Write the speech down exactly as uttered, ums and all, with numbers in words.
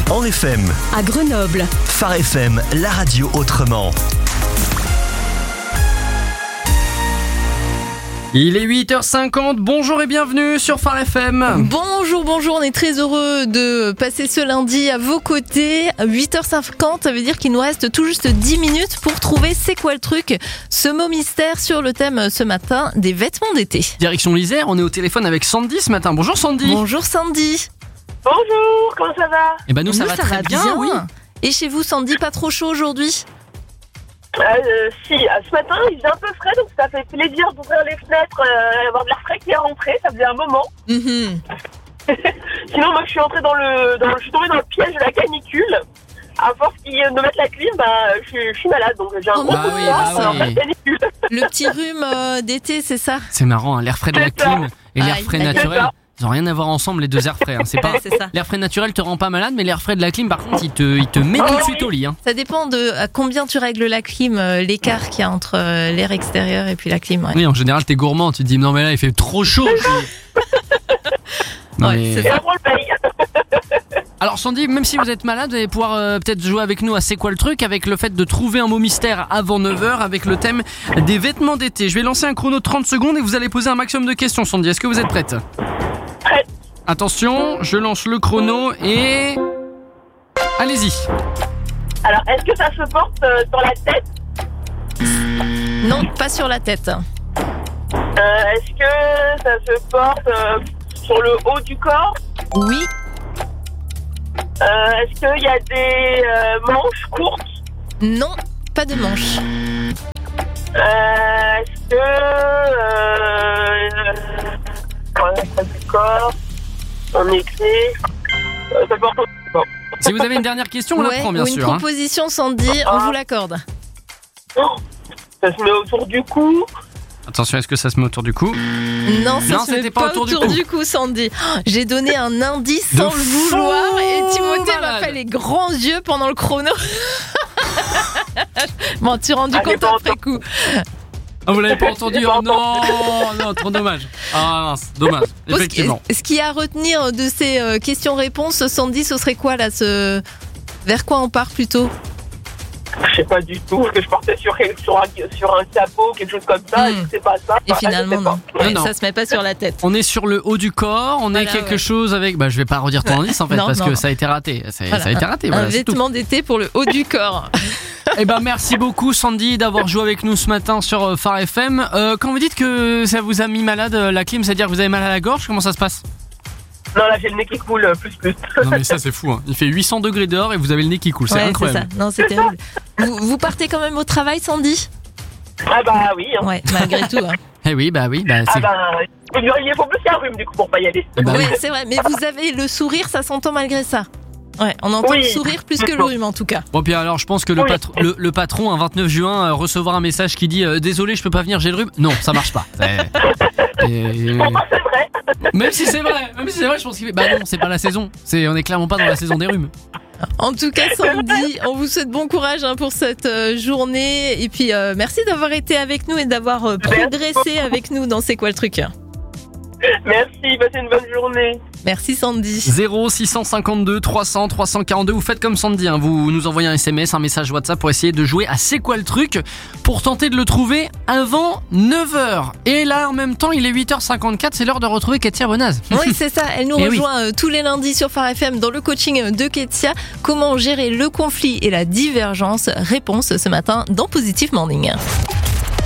en F M. À Grenoble. Phare F M, la radio autrement. Il est huit heures cinquante, bonjour et bienvenue sur Phare F M. Bonjour, bonjour, on est très heureux de passer ce lundi à vos côtés. huit heures cinquante, ça veut dire qu'il nous reste tout juste dix minutes pour trouver c'est quoi le truc. Ce mot mystère sur le thème ce matin des vêtements d'été. Direction l'Isère, on est au téléphone avec Sandy ce matin. Bonjour Sandy. Bonjour Sandy. Bonjour, comment ça va? Eh ben nous, ça Nous, va très bien, oui. Et chez vous Sandy, pas trop chaud aujourd'hui? euh, Si, euh, ce matin il faisait un peu frais, donc ça fait plaisir d'ouvrir les fenêtres, euh, avoir de l'air frais qui est rentré, ça faisait un moment. Mm-hmm. Sinon moi je suis entrée dans le, dans, je suis tombée dans le piège de la canicule. À force qu'ils de mettre la clim, bah je, suis- je suis malade, donc j'ai un Oh gros bah coup de oui, soir, bah alors, oui. pas de canicule. Le petit rhume euh, d'été, c'est ça? C'est marrant, hein, l'air frais de la C'est ça. clim et l'air Aïe, frais aïe, naturel, c'est ça. ils ont rien à voir ensemble les deux airs frais. Hein. C'est pas... Ouais, c'est ça. L'air frais naturel te rend pas malade, mais l'air frais de la clim par contre il te, il te met Oh tout de oui. suite au lit. Hein. Ça dépend de à combien tu règles la clim, euh, l'écart qu'il y a entre euh, l'air extérieur et puis la clim. Ouais. Oui, en général t'es gourmand, tu te dis non mais là il fait trop chaud. Non, Ouais, mais- c'est Et après on le paye. Alors Sandy, même si vous êtes malade, vous allez pouvoir euh, peut-être jouer avec nous à C'est quoi le truc, avec le fait de trouver un mot mystère avant neuf heures avec le thème des vêtements d'été. Je vais lancer un chrono de trente secondes et vous allez poser un maximum de questions Sandy. Est-ce que vous êtes prête? Prête. Attention, je lance le chrono et... Allez-y. Alors est-ce que ça se porte euh, sur la tête? Non, pas sur la tête. Euh, Est-ce que ça se porte euh, sur le haut du corps? Oui, euh, Est-ce qu'il y a des euh, manches courtes? non, pas de manche. Euh, Est-ce que euh, ouais, ça du corps en été, euh, ça porte bon. Si vous avez une dernière question, on la Ouais, prend bien ou une sûr. hein. proposition Sandy, on vous l'accorde. Oh, ça se met autour du cou. Attention, est-ce que ça se met autour du cou? Non, ça Non, se met c'était pas, pas autour du autour cou. du cou, Sandy. Oh, j'ai donné un indice De sans le vouloir fou et Timothée m'a malade. fait les grands yeux pendant le chrono. Bon, tu rendu Ah, j'ai compte pas après coup. Ah, vous l'avez pas entendu? Oh non, non, trop dommage. Ah mince, dommage, Bon, ce qui- effectivement. Ce qu'il y a à retenir de ces euh, questions-réponses, Sandy, ce serait quoi là ce... Vers quoi on part plutôt? Je sais pas du tout, parce que je portais sur, sur, un, sur un capot, quelque chose comme ça, Mm. et c'est pas ça. Et Enfin, finalement, je sais pas. non. Ouais, Non, non. Ça se met pas sur la tête. On est sur le haut du corps, on est Voilà, quelque ouais. chose avec... Bah je vais pas redire ton indice en fait, Non, parce non, que non. ça a été raté. C'est- Voilà. Ça a été raté, Un voilà, c'est tout. vêtement d'été pour le haut du corps. Eh ben merci beaucoup Sandy d'avoir joué avec nous ce matin sur euh, Phare F M. Euh, quand vous dites que ça vous a mis malade euh, la clim, c'est-à-dire que vous avez mal à la gorge, comment ça se passe? Non, là j'ai le nez qui coule, euh, plus plus. Non mais ça c'est fou, hein. Il fait huit cents degrés dehors et vous avez le nez qui coule, c'est Ouais, incroyable. ça. Non, c'est terrible. Vous, vous partez quand même au travail, Sandy? Ah bah oui. Hein. Ouais, malgré tout. Hein. Eh oui, bah oui, bah Ah c'est... bah, il faut plus qu'un rhume du coup pour pas y aller. Bah Oui, oui. c'est vrai, mais vous avez le sourire, ça s'entend malgré ça. Ouais, on entend Oui. le sourire plus que le rhume en tout cas. Bon puis alors je pense que le, Oui. patr- le, le patron un vingt-neuf juin euh, recevra un message qui dit euh, désolé je peux pas venir j'ai le rhume. Non ça marche pas. C'est- Et- Pourtant c'est vrai. Même si c'est vrai, même si c'est vrai je pense qu'il fait... Bah non c'est pas la saison, c'est... on est clairement pas dans la saison des rhumes. En tout cas, Sandy, on vous souhaite bon courage hein, pour cette euh, journée. Et puis, euh, merci d'avoir été avec nous et d'avoir euh, progressé avec nous dans C'est quoi le truc. Merci, passez une bonne journée. Merci Sandy. zéro six cent cinquante-deux trois cents trois cent quarante-deux. Vous faites comme Sandy, hein. Vous nous envoyez un S M S, un message WhatsApp pour essayer de jouer à C'est quoi le truc, pour tenter de le trouver avant neuf heures. Et là en même temps il est huit heures cinquante-quatre, c'est l'heure de retrouver Ketia Bonaz. Oui, c'est ça. Elle nous Eh oui. rejoint euh, tous les lundis sur Phare F M dans le coaching de Ketia. Comment gérer le conflit et la divergence? Réponse ce matin dans Positive Morning.